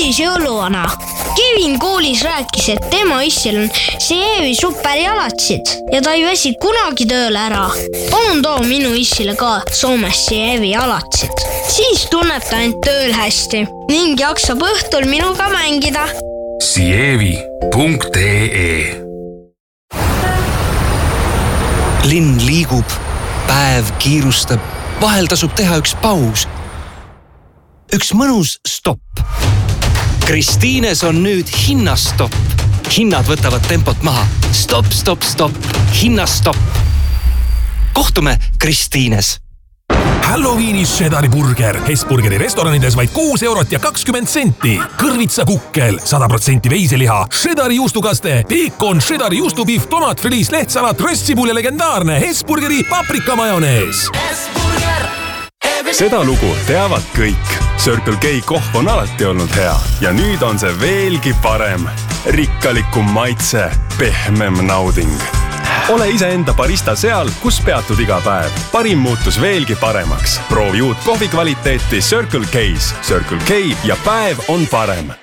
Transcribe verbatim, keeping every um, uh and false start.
küsis jõuluvana. Kevin koolis rääkis, et tema issil on Sievi superjalatsid ja ta ei väsi kunagi tööle ära. Palun too minu issile ka Soomes Sievi jalatsid. Siis tunneb ta end tööl hästi ning jaksab õhtul minuga mängida. Sievi punkt ee Linn liigub, päev kiirustab, vahel tasub teha üks paus. Üks mõnus stopp. Kristiines on nüüd hinnastopp. Hinnad võtavad tempot maha. Stopp, stopp, stopp. Hinnastopp. Kohtume Kristiines. Halloweenis Cheddari burger. Hesburgeri restoranides vaid kuus eurot ja kakskümmend senti. Kõrvitsa kukkel, sada protsenti veiseliha, Cheddari juustukaste, peekon, Cheddari juustupiif, tomatfriis, lehtsalat, röstsipul ja legendaarne Hesburgeri paprikamajonees. Seda lugu teavad kõik. Circle K kohv on alati olnud hea ja nüüd on see veelgi parem. Rikkalikum maitse, pehmem nauding. Ole iseenda barista seal, kus peatud iga päev. Parim muutus veelgi paremaks. Proovi uut kohvi kvaliteeti Circle K's. Circle K ja päev on parem.